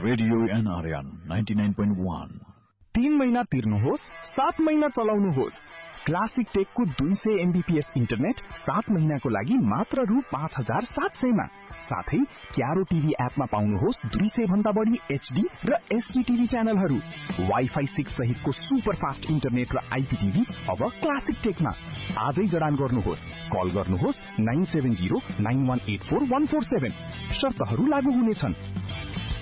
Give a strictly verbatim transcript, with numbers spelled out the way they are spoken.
Radio NRN ninety nine point one. तीन महीना तिर्नुहोस्, सात महीना चलाउनुहोस्। क्लासिक टेकको दुई सय एमबीपीएस इन्टरनेट सात महीनाको लागि मात्र रु पाँच हजार सात सयमा। साथै क्यारो टिभी एपमा पाउनुहोस् दुई सय भन्दा बढी एचडी र एसडी टिभी च्यानलहरू। वाइफाई सिक्स सहितको सुपर फास्ट इन्टरनेट र आइपीटिभी अब क्लासिक टेकमा। आजै जडान गर्नुहोस्। कल गर्नुहोस् nine seven zero nine one eight four one four seven. शर्तहरू लागू हुनेछन्।